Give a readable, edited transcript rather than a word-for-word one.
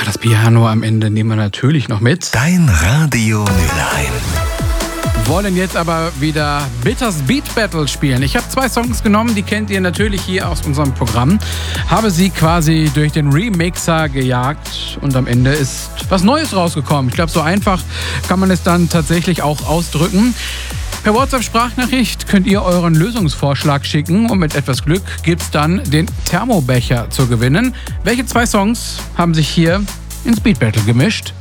das Piano am Ende nehmen wir natürlich noch mit. Dein Radio Mülheim. Wollen jetzt aber wieder Bitters Beat Battle spielen. Ich habe 2 Songs genommen, die kennt ihr natürlich hier aus unserem Programm. Habe sie quasi durch den Remixer gejagt und am Ende ist was Neues rausgekommen. Ich glaube, so einfach kann man es dann tatsächlich auch ausdrücken. Per WhatsApp-Sprachnachricht könnt ihr euren Lösungsvorschlag schicken und mit etwas Glück gibt's dann den Thermobecher zu gewinnen. Welche 2 Songs haben sich hier ins Beat Battle gemischt?